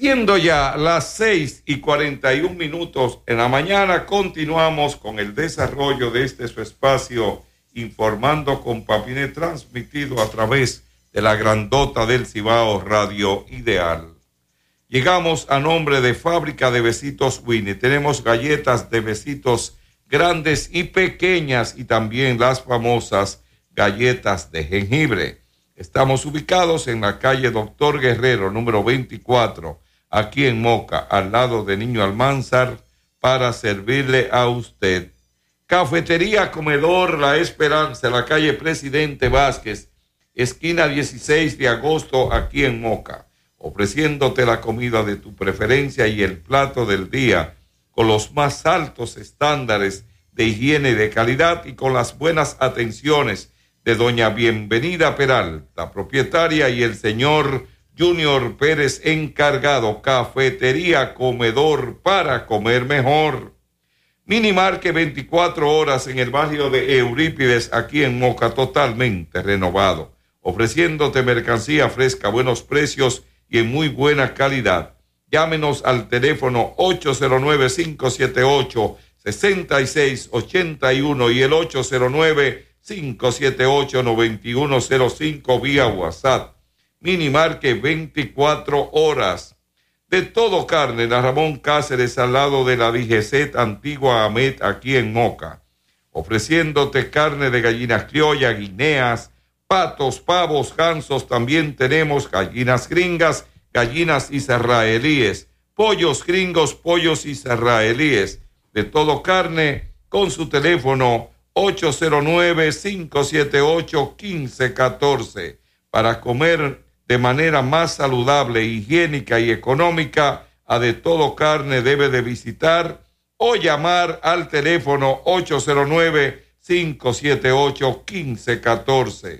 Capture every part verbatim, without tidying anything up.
Siendo ya las seis y cuarenta y un minutos en la mañana, continuamos con el desarrollo de este su espacio, informando con Papiné, transmitido a través de la grandota del Cibao Radio Ideal. Llegamos a nombre de Fábrica de Besitos Winnie. Tenemos galletas de besitos grandes y pequeñas y también las famosas galletas de jengibre. Estamos ubicados en la calle Doctor Guerrero, número veinticuatro, aquí en Moca, al lado de Niño Almanzar, para servirle a usted. Cafetería Comedor La Esperanza, la calle Presidente Vázquez, esquina dieciséis de agosto, aquí en Moca, ofreciéndote la comida de tu preferencia y el plato del día, con los más altos estándares de higiene y de calidad y con las buenas atenciones de doña Bienvenida Peralta, propietaria, y el señor Junior Pérez, encargado. Cafetería Comedor, para comer mejor. Minimarket veinticuatro horas en el barrio de Eurípides, aquí en Moca, totalmente renovado, ofreciéndote mercancía fresca, buenos precios y en muy buena calidad. Llámenos al teléfono ocho cero nueve, cinco siete ocho, seis seis ocho uno y el ocho cero nueve, cinco siete ocho, nueve uno cero cinco vía WhatsApp. Minimarket veinticuatro horas. De todo carne, la Ramón Cáceres, al lado de la D G C Antigua Amet, aquí en Moca, ofreciéndote carne de gallinas criollas, guineas, patos, pavos, gansos. También tenemos gallinas gringas, gallinas israelíes, pollos gringos, pollos israelíes. De todo carne, con su teléfono ocho cero nueve, cinco siete ocho, uno cinco uno cuatro. Para comer de manera más saludable, higiénica y económica, a De Todo Carne debe de visitar o llamar al teléfono ocho cero nueve, cinco siete ocho, uno cinco uno cuatro.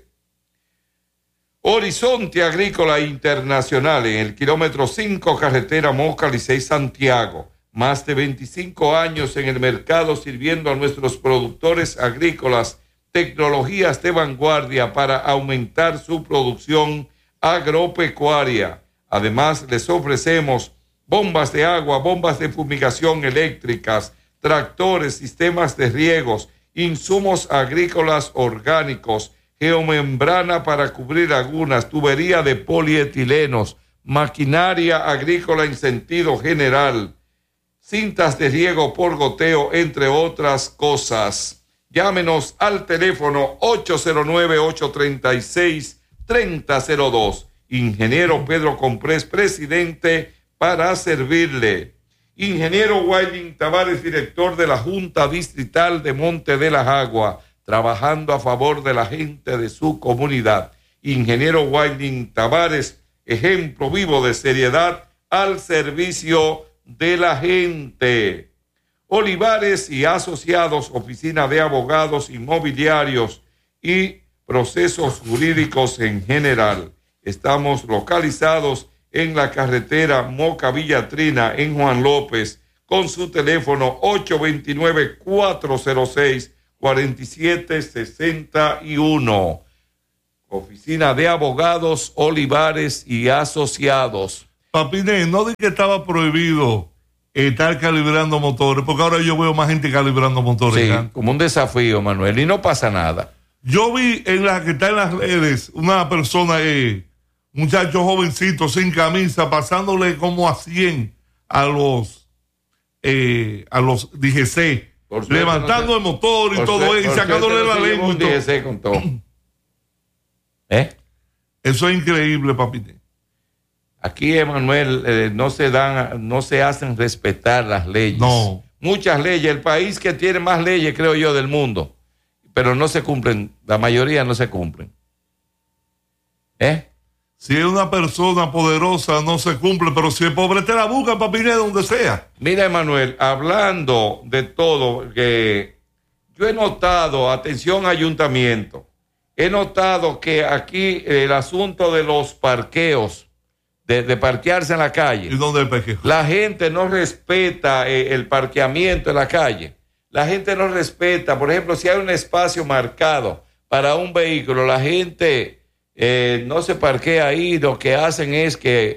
Horizonte Agrícola Internacional, en el kilómetro cinco, carretera Moca, Licey, Santiago. Más de veinticinco años en el mercado sirviendo a nuestros productores agrícolas tecnologías de vanguardia para aumentar su producción agropecuaria. Además, les ofrecemos bombas de agua, bombas de fumigación eléctricas, tractores, sistemas de riegos, insumos agrícolas orgánicos, geomembrana para cubrir lagunas, tubería de polietilenos, maquinaria agrícola en sentido general, cintas de riego por goteo, entre otras cosas. Llámenos al teléfono ocho cero nueve, ocho tres seis, tres cero cero dos. Ingeniero Pedro Comprés, presidente, para servirle. Ingeniero Wailin Tavares, director de la Junta Distrital de Monte de las Aguas, trabajando a favor de la gente de su comunidad. Ingeniero Wailin Tavares, ejemplo vivo de seriedad al servicio de la gente. Olivares y Asociados, oficina de abogados inmobiliarios y procesos jurídicos en general. Estamos localizados en la carretera Moca Villatrina, en Juan López, con su teléfono ocho dos nueve, cuatro cero seis, cuatro siete seis uno. Oficina de abogados Olivares y Asociados. Papiné, no dije que estaba prohibido estar calibrando motores, porque ahora yo veo más gente calibrando motores. Sí, ¿eh? como un desafío, Manuel, y no pasa nada. Yo vi en la que está en las redes una persona, eh, muchacho jovencito, sin camisa, pasándole como a cien a los eh, a los D G C, levantando no sé, el motor y todo eso, y sacándole no la lengua y todo. D G C con todo. ¿Eh? Eso es increíble, Papiné. Aquí, Emanuel, eh, no se dan, no se hacen respetar las leyes. No. Muchas leyes. El país que tiene más leyes, creo yo, del mundo, pero no se cumplen. La mayoría no se cumplen. ¿Eh? Si es una persona poderosa, no se cumple, pero si el pobre te la busca, Papiné, donde sea. Mira, Emanuel, hablando de todo, que yo he notado, atención ayuntamiento, he notado que aquí el asunto de los parqueos, De, de parquearse en la calle. ¿Y dónde el parqueo? La gente no respeta eh, el parqueamiento en la calle. La gente no respeta, por ejemplo, si hay un espacio marcado para un vehículo, la gente eh, no se parquea ahí. Lo que hacen es que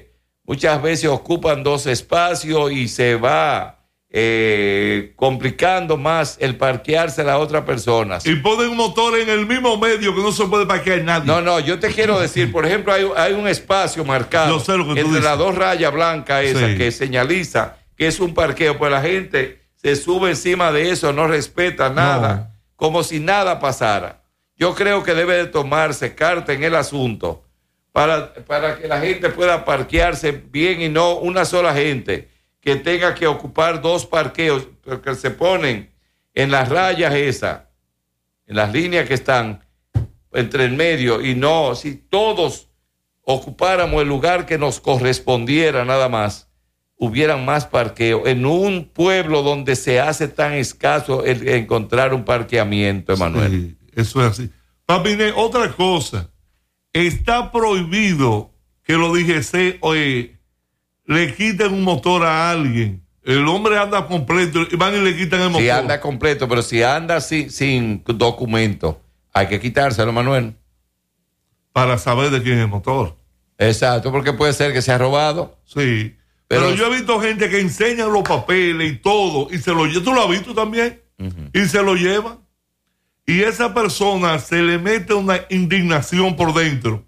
muchas veces ocupan dos espacios y se va eh, complicando más el parquearse a las otras personas. Y ponen un motor en el mismo medio que no se puede parquear nadie. No, no, yo te quiero decir, por ejemplo, hay, hay un espacio marcado Yo sé lo que tú entre dices. las dos rayas blancas esas Sí. que señaliza que es un parqueo, pues la gente se sube encima de eso, no respeta nada, No. como si nada pasara. Yo creo que debe de tomarse carta en el asunto para, para que la gente pueda parquearse bien y no una sola gente que tenga que ocupar dos parqueos, porque se ponen en las rayas esas, en las líneas que están entre el medio, y no, si todos ocupáramos el lugar que nos correspondiera nada más, hubieran más parqueo en un pueblo donde se hace tan escaso el encontrar un parqueamiento, Emanuel. Sí, eso es así. Papiné, otra cosa, está prohibido que los D G C, oye, le quiten un motor a alguien. El hombre anda completo y van y le quitan el motor. Si anda completo, pero si anda sin, sin documento, hay que quitárselo, Manuel. Para saber de quién es el motor. Exacto, porque puede ser que se ha robado. Sí. Pero, Pero yo he visto gente que enseñan los papeles y todo y se lo llevan. ¿Tú lo has visto también? Uh-huh. Y se lo llevan. Y esa persona se le mete una indignación por dentro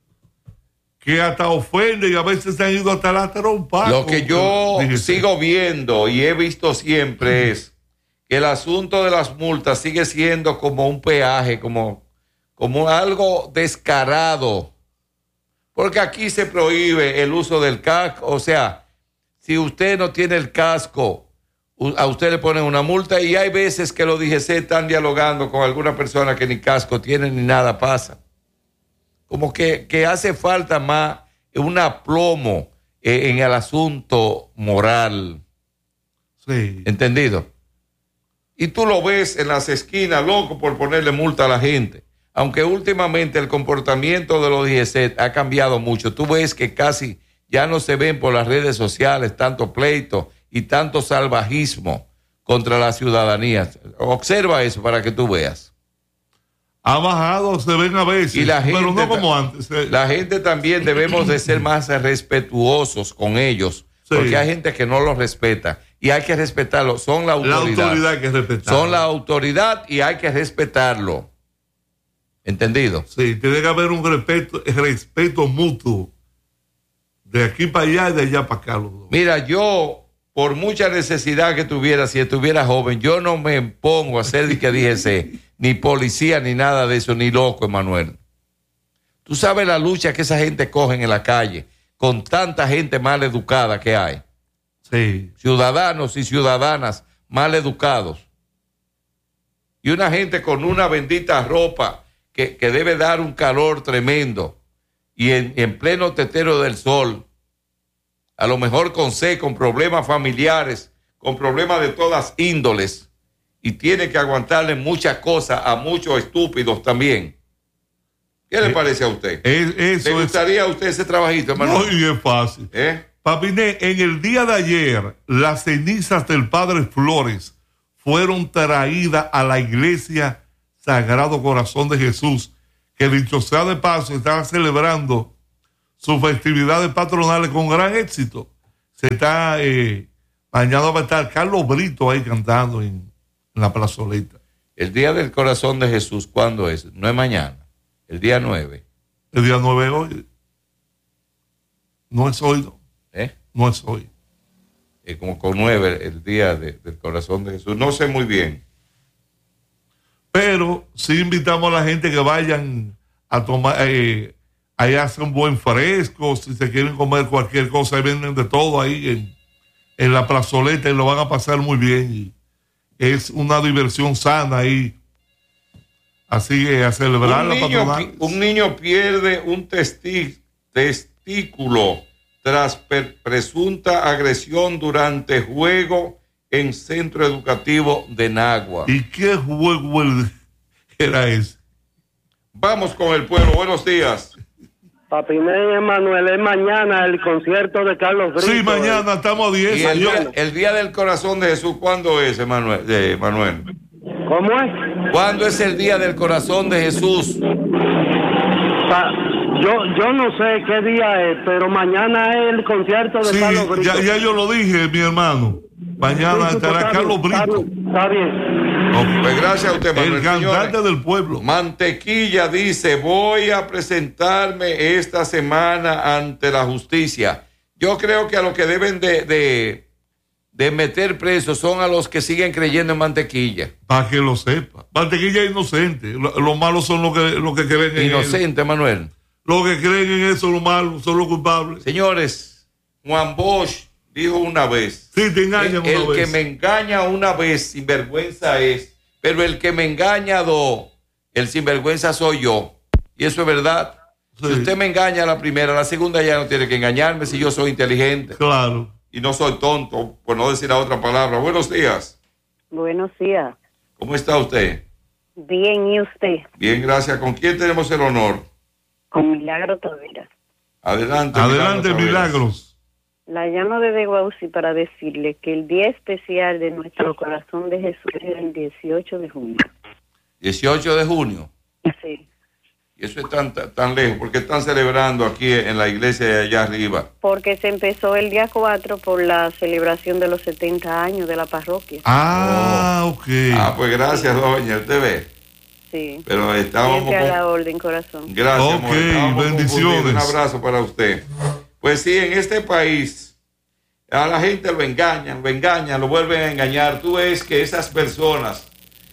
que hasta ofende y a veces se han ido hasta la trompa. Lo que yo Dije, sigo viendo y he visto siempre es que el asunto de las multas sigue siendo como un peaje, como, como algo descarado. Porque aquí se prohíbe el uso del casco. O sea, si usted no tiene el casco, a usted le ponen una multa, y hay veces que los D G C están dialogando con alguna persona que ni casco tiene ni nada pasa. Como que, que hace falta más un aplomo eh, en el asunto moral. Sí. ¿Entendido? Y tú lo ves en las esquinas, loco, por ponerle multa a la gente. Aunque últimamente el comportamiento de los D G C ha cambiado mucho. Tú ves que casi ya no se ven por las redes sociales tanto pleito y tanto salvajismo contra la ciudadanía. Observa eso para que tú veas. Ha bajado, se ven a veces, Y la gente, pero no como antes. eh. La gente también debemos de ser más respetuosos con ellos, Sí. porque hay gente que no los respeta y hay que respetarlo. Son la La autoridad. autoridad hay que respetar. Son la autoridad y hay que respetarlo. ¿Entendido? Sí, tiene que haber un respeto, respeto mutuo. De aquí para allá y de allá para acá. Los dos. Mira, yo, por mucha necesidad que tuviera, si estuviera joven, yo no me pongo a ser de que dijese ni policía ni nada de eso, ni loco, Emanuel. Tú sabes la lucha que esa gente coge en la calle con tanta gente mal educada que hay. Sí. Ciudadanos y ciudadanas mal educados. Y una gente con una bendita ropa que, que debe dar un calor tremendo. Y en, en pleno tetero del sol, a lo mejor con sed, con problemas familiares, con problemas de todas índoles, y tiene que aguantarle muchas cosas a muchos estúpidos también. ¿Qué le Eh, parece a usted? Es, eso ¿Le gustaría es, a usted ese trabajito, hermano? no, y es fácil. ¿Eh? Papiné, en el día de ayer, las cenizas del Padre Flores fueron traídas a la iglesia Sagrado Corazón de Jesús, que dicho sea de paso, estaba celebrando sus festividades patronales con gran éxito. Se está, eh, mañana va a estar Carlos Brito ahí cantando en, en la plazoleta. El Día del Corazón de Jesús, ¿cuándo es? No es mañana, el día nueve. El día nueve hoy. No es hoy, no, ¿Eh? no es hoy. Es como con nueve el Día de- del Corazón de Jesús. No sé muy bien. Pero sí invitamos a la gente que vayan a tomar, eh, ahí hacen un buen fresco, si se quieren comer cualquier cosa, ahí venden de todo ahí en, en la plazoleta y lo van a pasar muy bien. Y es una diversión sana ahí. Así que a celebrar Un la niño, patronal. pi- un niño pierde un testi- testículo tras per- presunta agresión durante juego en centro educativo de Nagua. ¿Y qué juego el- era ese? Vamos con el pueblo. Buenos días. Papiné Emanuel, es mañana el concierto de Carlos Brito. Sí, mañana estamos a Y diez. el Yo- día, el día del Corazón de Jesús, ¿cuándo es, Emanuel? De Manuel? ¿Cómo es? ¿Cuándo es el Día del Corazón de Jesús? Pa- Yo yo no sé qué día es, pero mañana es el concierto de Sí, Carlos Brito. ya, ya yo lo dije, mi hermano. Mañana Sí, estará está Carlos bien, está Brito, bien, Está bien. No, pues gracias a usted, Manuel. el cantante Señores, del pueblo. Mantequilla dice, voy a presentarme esta semana ante la justicia. Yo creo que a los que deben de, de, de meter presos son a los que siguen creyendo en Mantequilla. Para que lo sepa. Mantequilla es inocente. Los lo malos son los que, lo que creen en Inocente, él. Manuel. Los que creen en eso, los malos, son los culpables. Señores, Juan Bosch dijo una vez. Sí, te engañan el, una el vez. que me engaña una vez, sinvergüenza es. Pero el que me engaña dos, el sinvergüenza soy yo. Y eso es verdad. Sí. Si usted me engaña la primera, la segunda ya no tiene que engañarme si yo soy inteligente. Claro. Y no soy tonto, por no decir la otra palabra. Buenos días. Buenos días. ¿Cómo está usted? Bien, ¿y usted? Bien, gracias. ¿Con quién tenemos el honor? Con Milagro Tavera. Adelante. Adelante, Taveras. Milagros. La llamo desde Guausi para decirle que el día especial de nuestro corazón de Jesús es el dieciocho de junio. dieciocho de junio. Sí. Y eso es tan, tan, tan lejos. ¿Por qué están celebrando aquí en la iglesia de allá arriba? Porque se empezó el día cuatro por la celebración de los setenta años de la parroquia. Ah, ok. Ah, pues gracias, doña. Usted ve. Sí. Pero estábamos Siempre a con... la orden, corazón. Gracias, Ok, amor. Estábamos bendiciones. confundidos. Un abrazo para usted. Pues sí, en este país a la gente lo engañan, lo engañan, lo vuelven a engañar. Tú ves que esas personas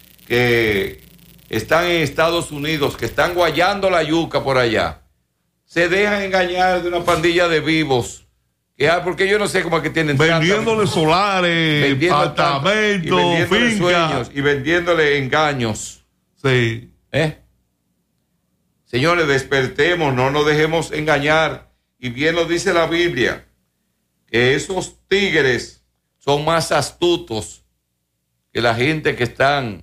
que están en Estados Unidos, que están guayando la yuca por allá, se dejan engañar de una pandilla de vivos. Que, ah, porque yo no sé cómo es que tienen Vendiéndole tanta, solares, vendiendo tanto, y apartamentos, vendiéndole fincas. sueños y vendiéndole engaños. Sí. ¿Eh? Señores, despertemos, no nos dejemos engañar. Y bien lo dice la Biblia, que esos tigres son más astutos que la gente que están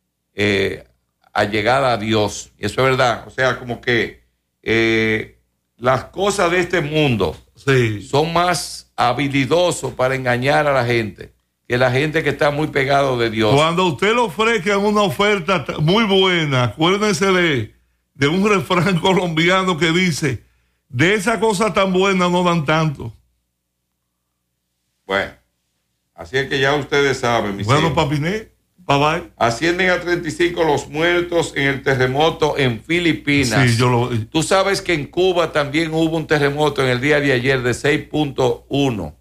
eh, allegada a Dios. Y eso es verdad. O sea, como que eh, las cosas de este mundo Sí. son más habilidosos para engañar a la gente que la gente que está muy pegado de Dios. Cuando usted le ofrezca una oferta t- muy buena, acuérdense de, de un refrán colombiano que dice, de esa cosa tan buena no dan tanto. Bueno, así es que ya ustedes saben, mis Bueno, hijos. Papiné, bye bye. Ascienden a treinta y cinco los muertos en el terremoto en Filipinas. Sí, yo lo... Tú sabes que en Cuba también hubo un terremoto en el día de ayer de seis punto uno.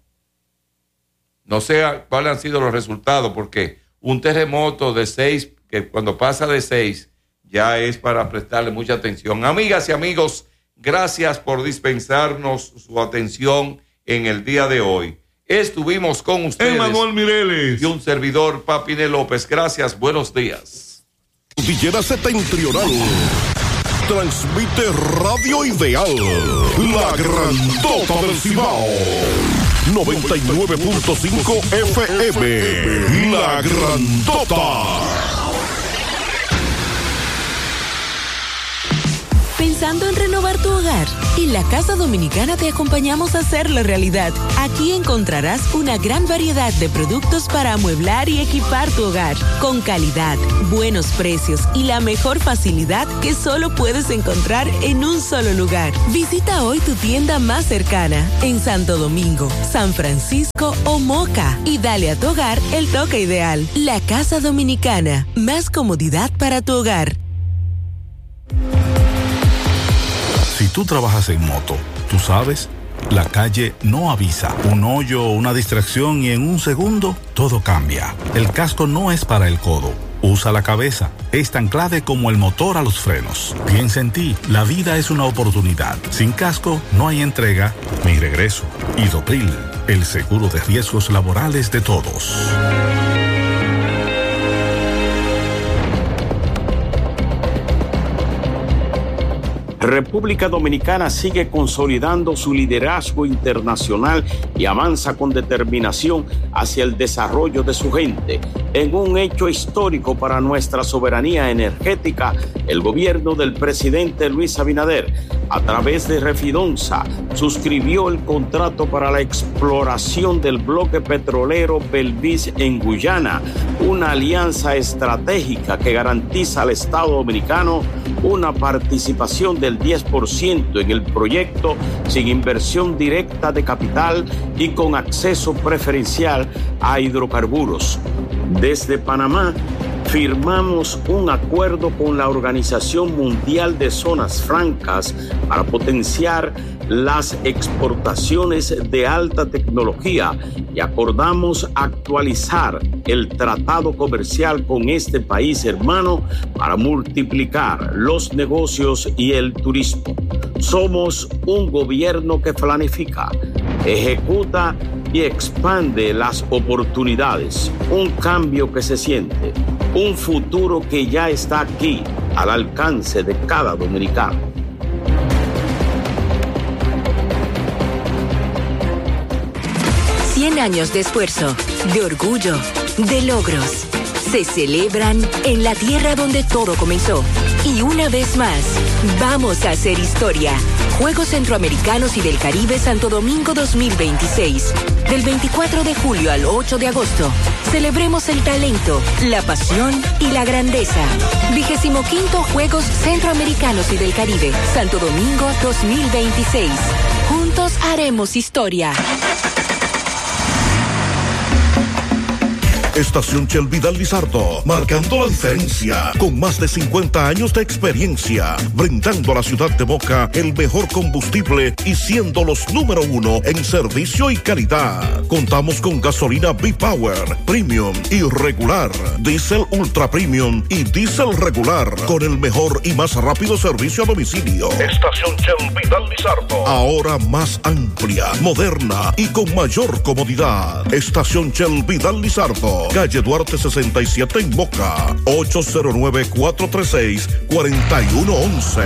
No sé cuáles han sido los resultados, porque un terremoto de seis, que cuando pasa de seis, ya es para prestarle mucha atención. Amigas y amigos, gracias por dispensarnos su atención en el día de hoy. Estuvimos con ustedes. Emanuel Mireles. Y un servidor, Papine López. Gracias, buenos días. Cordillera Septentrional. Transmite Radio Ideal. La Grandota del Cibao. noventa y nueve punto cinco F M. La Grandota. ¿Pensando en renovar tu hogar? En la Casa Dominicana te acompañamos a hacerlo realidad. Aquí encontrarás una gran variedad de productos para amueblar y equipar tu hogar, con calidad, buenos precios y la mejor facilidad que solo puedes encontrar en un solo lugar. Visita hoy tu tienda más cercana, en Santo Domingo, San Francisco o Moca, y dale a tu hogar el toque ideal. La Casa Dominicana, más comodidad para tu hogar. Si tú trabajas en moto, tú sabes, la calle no avisa. Un hoyo o una distracción y en un segundo todo cambia. El casco no es para el codo. Usa la cabeza. Es tan clave como el motor a los frenos. Piensa en ti. La vida es una oportunidad. Sin casco no hay entrega ni regreso. Idopril, el seguro de riesgos laborales de todos. República Dominicana sigue consolidando su liderazgo internacional y avanza con determinación hacia el desarrollo de su gente. En un hecho histórico para nuestra soberanía energética, el gobierno del presidente Luis Abinader, a través de Refidonza, suscribió el contrato para la exploración del bloque petrolero Belvis en Guyana, una alianza estratégica que garantiza al Estado dominicano una participación del del diez por ciento en el proyecto sin inversión directa de capital y con acceso preferencial a hidrocarburos. Desde Panamá, firmamos un acuerdo con la Organización Mundial de Zonas Francas para potenciar las exportaciones de alta tecnología y acordamos actualizar el tratado comercial con este país hermano para multiplicar los negocios y el turismo. Somos un gobierno que planifica, ejecuta y expande las oportunidades, un cambio que se siente, un futuro que ya está aquí, al alcance de cada dominicano. cien años de esfuerzo, de orgullo, de logros. Se celebran en la tierra donde todo comenzó. Y una vez más, vamos a hacer historia. Juegos Centroamericanos y del Caribe Santo Domingo dos mil veintiséis. Del veinticuatro de julio al ocho de agosto. Celebremos el talento, la pasión y la grandeza. Vigésimo quinto Juegos Centroamericanos y del Caribe Santo Domingo dos mil veintiséis. Juntos haremos historia. Estación Shell Vidal Lizardo, marcando la diferencia, con más de cincuenta años de experiencia, brindando a la ciudad de Moca el mejor combustible y siendo los número uno en servicio y calidad. Contamos con gasolina B-Power, Premium y regular, Diesel Ultra Premium y Diesel regular, con el mejor y más rápido servicio a domicilio. Estación Shell Vidal Lizardo, ahora más amplia, moderna y con mayor comodidad. Estación Shell Vidal Lizardo, calle Duarte sesenta y siete en Moca, ocho cero nueve, cuatro tres seis, cuatro uno uno uno.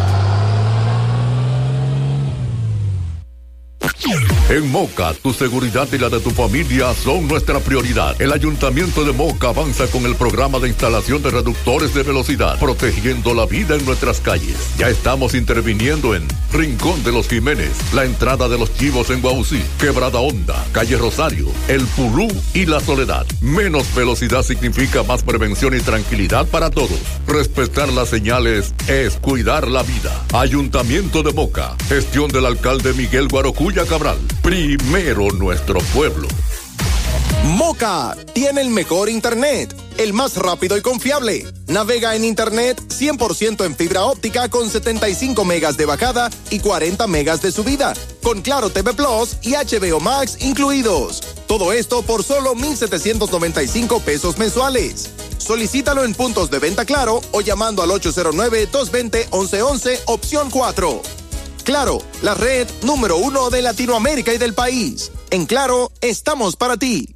En Moca, tu seguridad y la de tu familia son nuestra prioridad. El Ayuntamiento de Moca avanza con el programa de instalación de reductores de velocidad, protegiendo la vida en nuestras calles. Ya estamos interviniendo en Rincón de los Jiménez, la entrada de los Chivos en Guaucí, Quebrada Honda, Calle Rosario, El Pulú y La Soledad. Menos velocidad significa más prevención y tranquilidad para todos. Respetar las señales es cuidar la vida. Ayuntamiento de Moca, gestión del alcalde Miguel Guarocuya Cabral. Primero nuestro pueblo. Moca tiene el mejor internet, el más rápido y confiable. Navega en internet cien por ciento en fibra óptica con setenta y cinco megas de bajada y cuarenta megas de subida, con Claro T V Plus y H B O Max incluidos. Todo esto por solo mil setecientos noventa y cinco pesos mensuales. Solicítalo en puntos de venta Claro o llamando al ocho cero nueve, dos dos cero, once once, opción cuatro. Claro, la red número uno de Latinoamérica y del país. En Claro, estamos para ti.